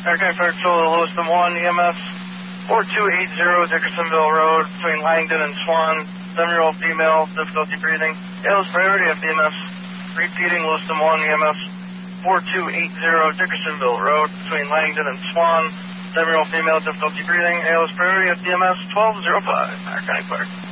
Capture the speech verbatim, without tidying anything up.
American Fire Patrol, Lewiston one, E M S four two eight zero, Dickersonville Road, between Langdon and Swan, seven-year-old female, difficulty breathing. A L S priority F D M S, repeating Lewiston one, E M S four two eight zero, Dickersonville Road, between Langdon and Swan, seven-year-old female, difficulty breathing. A L S priority F D M S twelve oh five, American Fire.